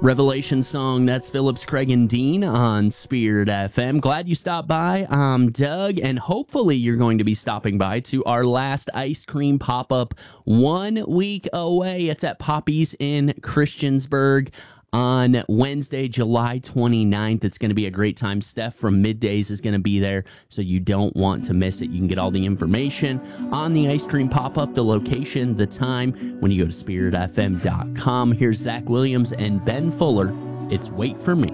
Revelation song, that's Phillips, Craig, and Dean on Spirit FM. Glad you stopped by. I'm Doug, and hopefully you're going to be stopping by to our last ice cream pop-up 1 week away. It's at Poppy's in Christiansburg on Wednesday, July 29th. It's going to be a great time. Steph from Middays is going to be there, so you don't want to miss it. You can get all the information on the ice cream pop-up, the location, the time, when you go to spiritfm.com. Here's Zach Williams and Ben Fuller. It's Wait For Me.